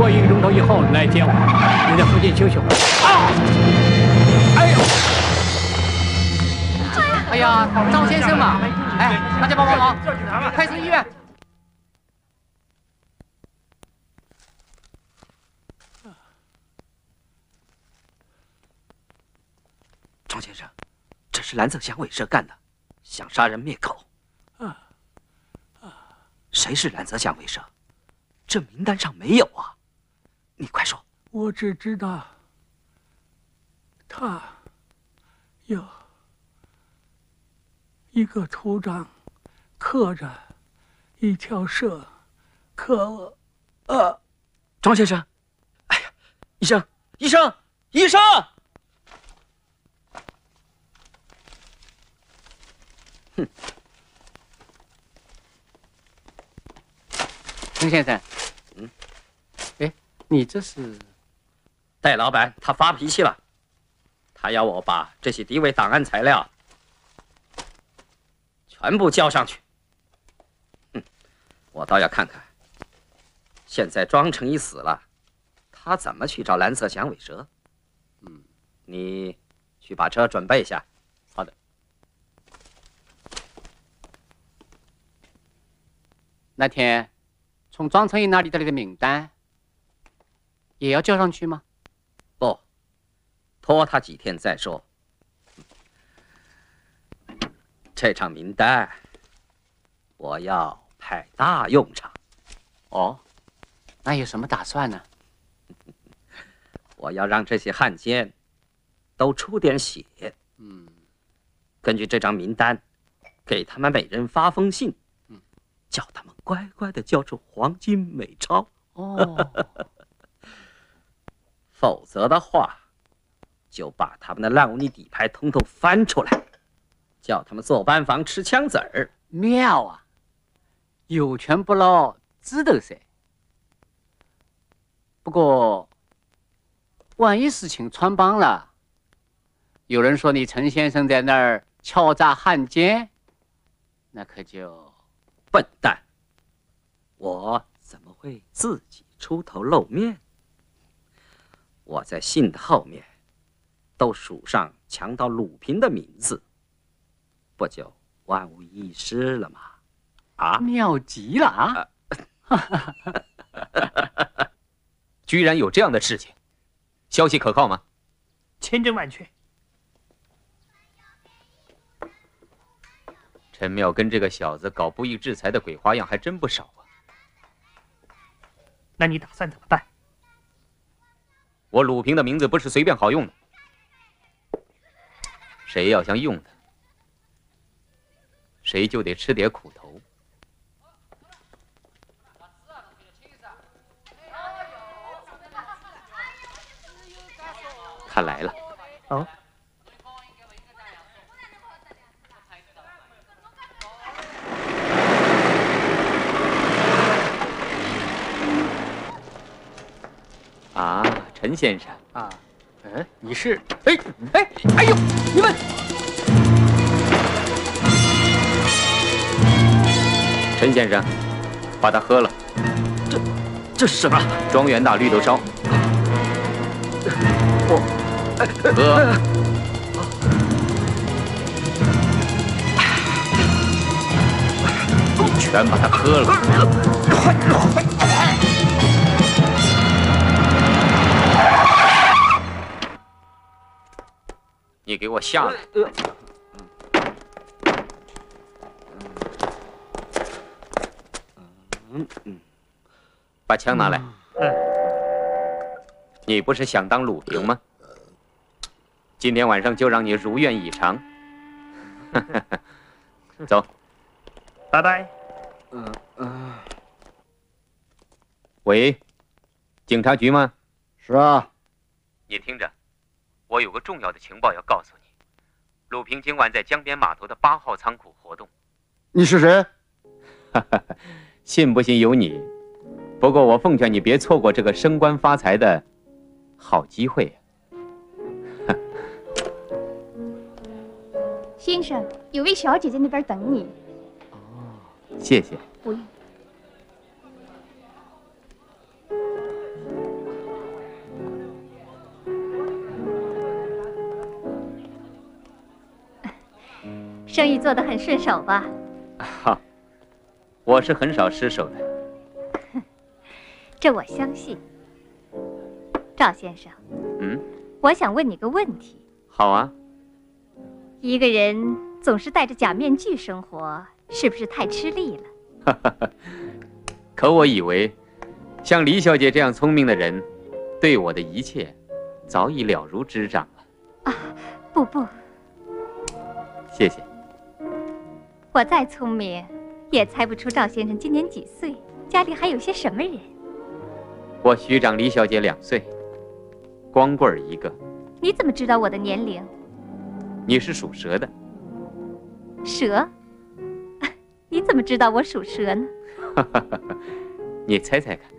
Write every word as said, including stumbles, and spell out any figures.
过一个钟头以后来接我。你在附近休息会儿。啊！哎呦！ 哎呀，张先生嘛，哎，大家帮帮忙，快送医院！ 庄先生，这是蓝色响尾蛇干的，想杀人灭口。 啊啊！谁是蓝色响尾蛇？这名单上没有啊！你快说。 我只知道，他有一个图章，刻着一条蛇，可呃， 庄先生，哎呀，医生，医生，医生！哼， 陈先生， 嗯， 哎，你这是？ 戴老板他发脾气了，他要我把这些敌伪档案材料全部交上去。哼，我倒要看看，现在庄成一死了，他怎么去找蓝色响尾蛇？嗯，你去把车准备一下。 好的。那天从庄成义那里得来的名单，也要交上去吗？ 不，拖他几天再说。这场名单，我要派大用场。 哦，那有什么打算呢？ 我要让这些汉奸都出点血。 嗯， 根据这张名单，给他们每人发封信， 嗯， 叫他们乖乖的交出黄金美钞。 哦， 否则的话，就把他们的烂污泥底牌统统翻出来，叫他们坐班房吃枪子儿。 妙啊！有权不捞，知头噻。不过，万一事情穿帮了，有人说你陈先生在那儿敲诈汉奸，那可就…… 笨蛋！我怎么会自己出头露面？我在信的后面都署上强盗鲁平的名字，不就万无一失了吗？啊， 妙极了啊！ 居然有这样的事情，消息可靠吗？ 千真万确。 陈妙跟这个小子搞不义制裁的鬼花样还真不少啊。 那你打算怎么办？ 我鲁平的名字不是随便好用的，谁要想用他，谁就得吃点苦头。他来了。 哦。 啊，陈先生啊，嗯，你是？哎哎哎呦，你们！ 陈先生，把它喝了。 这这是什么？ 庄园大绿豆烧。 我喝。你全把它喝了。 快快！ 你给我下来！ 嗯嗯， 把枪拿来。嗯。你不是想当鲁平吗？今天晚上就让你如愿以偿。走。 拜拜。 嗯嗯。 喂，警察局吗？ 是啊。 你听着。我有个重要的情报要告诉你，鲁平今晚在江边码头的八号仓库活动。 你是谁？ 信不信由你。不过我奉劝你别错过这个升官发财的好机会啊。 先生，有位小姐在那边等你。 哦，谢谢。 不用。 生意做得很顺手吧？ 哈，我是很少失手的。 这我相信。赵先生， 嗯， 我想问你个问题。 好啊。 一个人总是戴着假面具生活，是不是太吃力了？ 哈哈哈。可我以为，像李小姐这样聪明的人，对我的一切早已了如指掌了。 啊，不不， 谢谢。 我再聪明，也猜不出赵先生今年几岁，家里还有些什么人。 我虚长李小姐两岁，光棍儿一个。 你怎么知道我的年龄？ 你是属蛇的。 蛇？你怎么知道我属蛇呢？ 你猜猜看。